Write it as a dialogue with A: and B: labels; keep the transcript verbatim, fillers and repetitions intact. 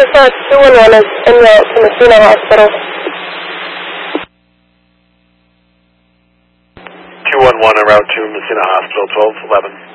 A: this uh, two one one is en route to Messina Hospital.
B: two one one en route to Messina Hospital, twelve eleven.